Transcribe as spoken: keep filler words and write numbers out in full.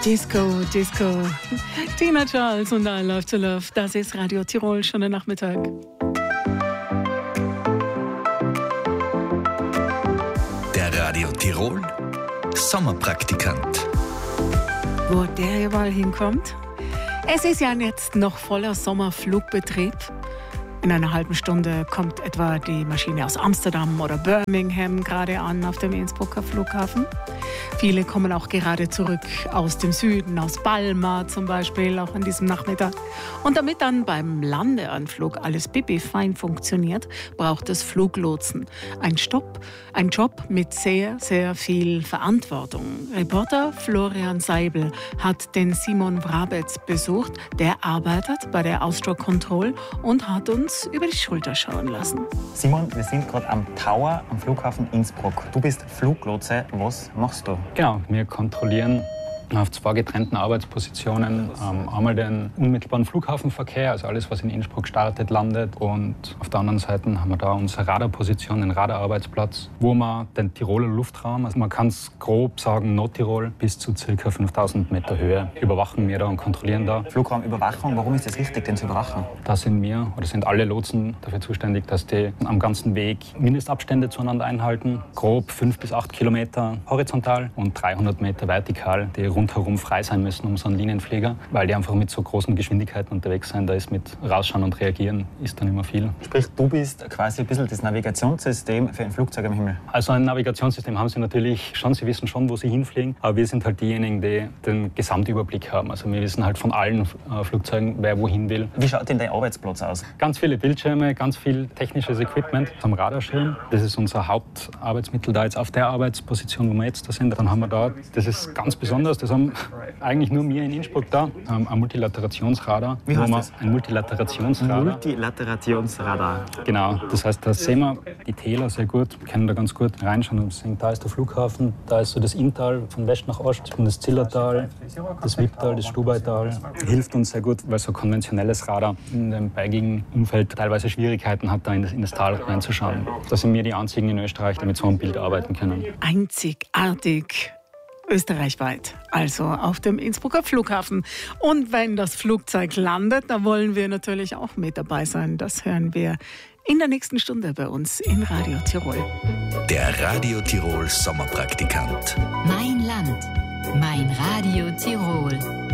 Disco, Disco. Tina Charles und I Love to Love. Das ist Radio Tirol, schönen Nachmittag. Der Radio Tirol Sommerpraktikant. Wo der überall hinkommt? Es ist ja jetzt noch voller Sommerflugbetrieb. In einer halben Stunde kommt etwa die Maschine aus Amsterdam oder Birmingham gerade an auf dem Innsbrucker Flughafen. Viele kommen auch gerade zurück aus dem Süden, aus Palma zum Beispiel, auch an diesem Nachmittag. Und damit dann beim Landeanflug alles pipi-fein funktioniert, braucht es Fluglotsen. Ein Stopp, ein Job mit sehr, sehr viel Verantwortung. Reporter Florian Seibel hat den Simon Wrabetz besucht. Der arbeitet bei der Austro Control und hat uns über die Schulter schauen lassen. Simon, wir sind gerade am Tower am Flughafen Innsbruck. Du bist Fluglotse. Was machst du? Genau, wir kontrollieren auf zwei getrennten Arbeitspositionen ähm, einmal den unmittelbaren Flughafenverkehr, also alles, was in Innsbruck startet, landet. Und auf der anderen Seite haben wir da unsere Radarposition, den Radararbeitsplatz, wo man den Tiroler Luftraum, also man kann es grob sagen, Nordtirol bis zu ca. fünftausend Meter Höhe überwachen wir da und kontrollieren da. Flugraumüberwachung, warum ist es wichtig, den zu überwachen? Da sind wir, oder sind alle Lotsen dafür zuständig, dass die am ganzen Weg Mindestabstände zueinander einhalten. Grob fünf bis acht Kilometer horizontal und dreihundert Meter vertikal, die rundherum frei sein müssen um so einen Linienflieger, weil die einfach mit so großen Geschwindigkeiten unterwegs sind. Da ist mit Rausschauen und Reagieren ist dann immer viel. Sprich, du bist quasi ein bisschen das Navigationssystem für ein Flugzeug am Himmel. Also ein Navigationssystem haben sie natürlich schon, sie wissen schon, wo sie hinfliegen, aber wir sind halt diejenigen, die den Gesamtüberblick haben. Also wir wissen halt von allen äh, Flugzeugen, wer wohin will. Wie schaut denn dein Arbeitsplatz aus? Ganz viele Bildschirme, ganz viel technisches Equipment am Radarschirm. Das ist unser Hauptarbeitsmittel da jetzt auf der Arbeitsposition, wo wir jetzt da sind. Dann haben wir da, das ist ganz besonders, das haben eigentlich nur wir in Innsbruck da, ein Multilaterationsradar. Wie heißt das? Ein Multilaterationsradar. Multilaterationsradar. Genau, das heißt, da sehen wir die Täler sehr gut, wir können da ganz gut reinschauen und sehen, da ist der Flughafen, da ist so das Inntal von West nach Ost und das Zillertal, das Wipptal, das Stubaital. Hilft uns sehr gut, weil so ein konventionelles Radar in dem bergigen Umfeld teilweise Schwierigkeiten hat, da in das, in das Tal reinzuschauen. Da sind wir die einzigen in Österreich, die mit so einem Bild arbeiten können. Einzigartig. Österreichweit, also auf dem Innsbrucker Flughafen. Und wenn das Flugzeug landet, da wollen wir natürlich auch mit dabei sein. Das hören wir in der nächsten Stunde bei uns in Radio Tirol. Der Radio Tirol Sommerpraktikant. Mein Land, mein Radio Tirol.